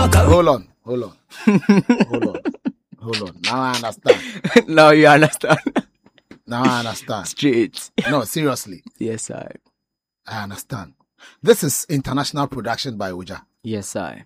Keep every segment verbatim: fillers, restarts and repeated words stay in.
Hold on, hold on, hold on, hold on. Now I understand. Now you understand. Now I understand. Straight. No, seriously. Yes, sir. I understand. This is international production by Oja. Yes, sir.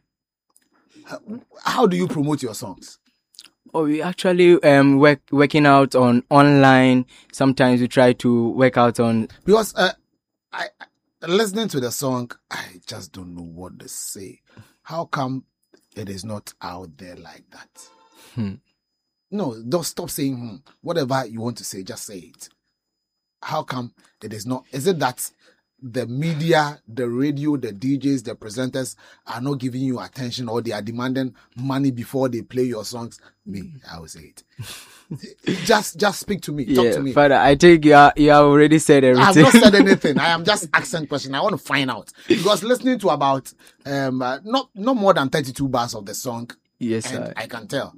How do you promote your songs? Oh, we actually um work working out on online. Sometimes we try to work out on Because uh, I, I listening to the song, I just don't know what to say. How come it is not out there like that? Hmm. No, don't stop saying hmm. Whatever you want to say, just say it. How come it is not? Is it that the media, the radio, the D Js, the presenters are not giving you attention, or they are demanding money before they play your songs? Me, I will say it. just, just speak to me. Talk yeah, to me. Father, I think you are, you have already said everything. I have not said anything. I am just asking questions. I want to find out, because listening to about um uh, not not more than thirty-two bars of the song, Yes, and sir. I can tell.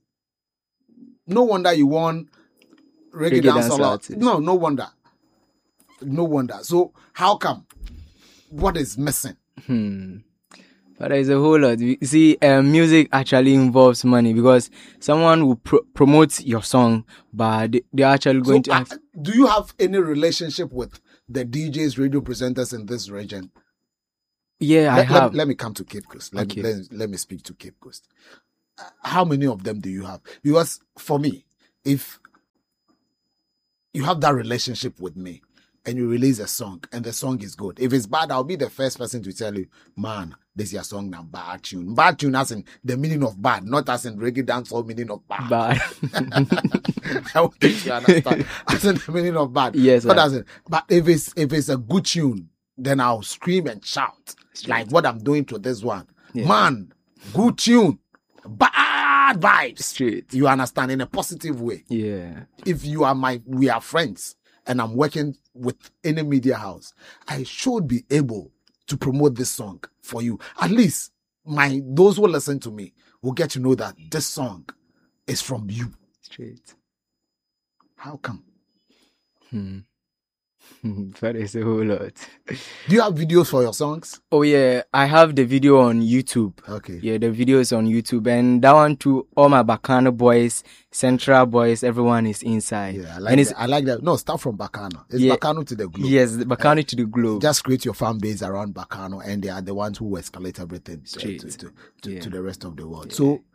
No wonder you won reggae, Reggae dance dancehall all. artist. No, no wonder. No wonder. So how come? What is missing? Hmm. But there's a whole lot. You see, um, music actually involves money, because someone will pro- promote your song, but they, they're actually going So, to ask. uh, do you have any relationship with the D Js, radio presenters in this region? Yeah, I let, have. Let, let me come to Cape Coast. Let, Okay. me, let, let me speak to Cape Coast. Uh, how many of them do you have? Because for me, if you have that relationship with me and you release a song and the song is good, if it's bad, I'll be the first person to tell you, man, this is your song now, bad tune. Bad tune as in the meaning of bad, not as in reggae dancehall meaning of bad. But I don't think you understand. As in the meaning of bad. Yes, But, sir. as in, but if it's if it's a good tune, then I'll scream and shout like what I'm doing to this one. Yeah. Man, good tune, bad vibes. Straight. You understand, in a positive way. Yeah. If you are my, we are friends, and I'm working with any media house, I should be able to promote this song for you. At least my those who listen to me will get to know that this song is from you. Straight. How come? Hmm. That is a whole lot. Do you have videos for your songs? Oh yeah, I have the video on YouTube. Okay. Yeah, the video is on YouTube, and that one too. All my Bacano boys, Central boys, everyone is inside. Yeah, I like and it's, that. I like that. No, start from Bacano. It's Yeah. Bacano to the globe. yes, the Bacano to the globe. Just create your fan base around Bacano, and they are the ones who escalate everything to, Straight. to, to, to, Yeah. to the rest of the world. Yeah. So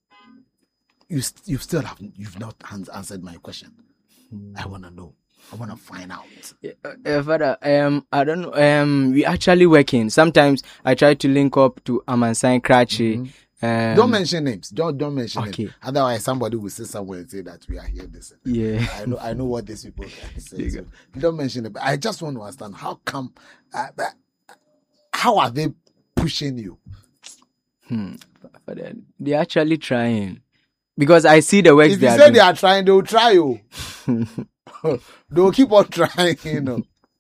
you st- you still have you've not ans- answered my question. I want to know. I want to find out. Yeah, uh, Father, um, I don't know. Um, we actually working. Sometimes I try to link up to Amansan Krachi. Um, Don't mention names. Don't don't mention okay. names. Otherwise, somebody will sit somewhere and say that we are here. This. Yeah. I know. I know what these people can say. There you So go. don't mention it. But I just want to understand how come. Uh, but how are they pushing you? Hmm. Father, they're actually trying, because I see the work If they you are say doing. they are trying, they will try you. They will keep on trying. You know.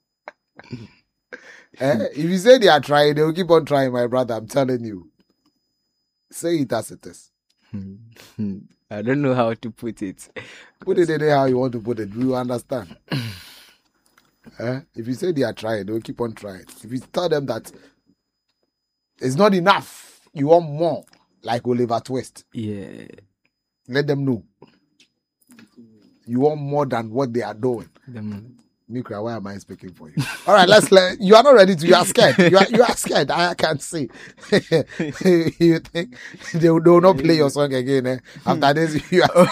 Eh? If you say they are trying, they will keep on trying, my brother. I'm telling you. Say it as it is. Hmm. I don't know how to put it. Put it in there how you want to put it. Do you understand? Eh? If you say they are trying, they will keep on trying. If you tell them that it's not enough, you want more, like Oliver Twist, Yeah. let them know. You want more than what they are doing. Them- Mikra, why am I speaking for you? All right, let's let you are not ready to. You are scared. You are you are scared. I can see. You think they will, they will not play your song again? Eh? After this, you are.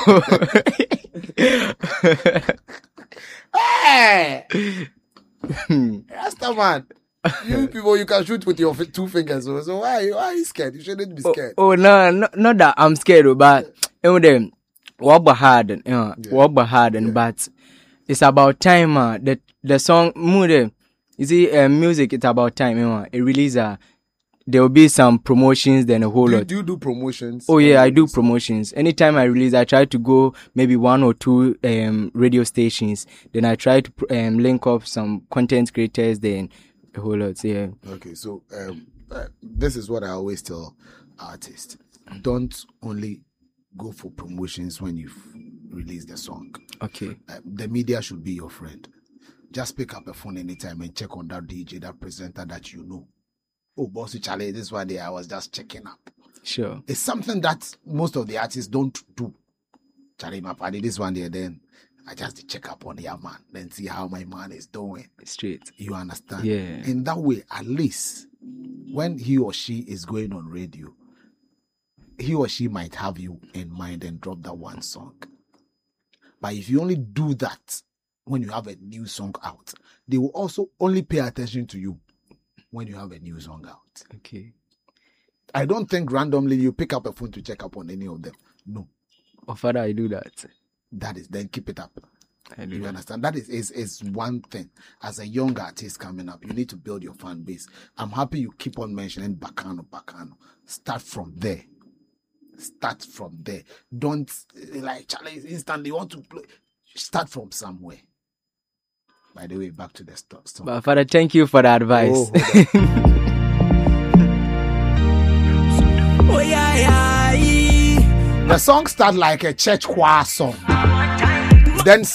Hey, Rasta man, you people, you can shoot with your fi- two fingers. So, so why why are you scared? You shouldn't be oh, scared. oh no, no, not that I'm scared, oh, but you know them. What hard, you know, Yeah. what hard, Yeah. but it's about time. Uh, the the song, mood. You see, uh, music. It's about time. You know, it release. Uh, there will be some promotions, then a whole Do, you- lot. do you do promotions? Oh when yeah, you I do release? promotions. Anytime I release, I try to go maybe one or two um radio stations. Then I try to um link up some content creators. Then a whole lot. Yeah. Okay, so um, uh, this is what I always tell artists: don't only go for promotions when you've released the song. Okay. Uh, the media should be your friend. Just pick up a phone anytime and check on that D J, that presenter that you know. Oh, bossy Charlie, this one day I was just checking up. Sure. It's something that most of the artists don't do. Charlie, my party, this one there, then I just check up on your man, then see how my man is doing. Straight. You understand? Yeah. In that way, at least when he or she is going on radio, he or she might have you in mind and drop that one song. But if you only do that when you have a new song out, they will also only pay attention to you when you have a new song out. Okay. I don't think randomly you pick up a phone to check up on any of them. No. Oh, Father, I do that. That is, then keep it up. I do You that. understand? That is, is is one thing. As a young artist coming up, you need to build your fan base. I'm happy you keep on mentioning Bacano, Bacano. Start from there. Start from there. Don't uh, like challenge instantly. You want to play. Start from somewhere. By the way, back to the stuff. So, But Father, thank you for the advice. oh, hold on. Oh yeah, yeah, yeah. The song starts like a church choir song. Then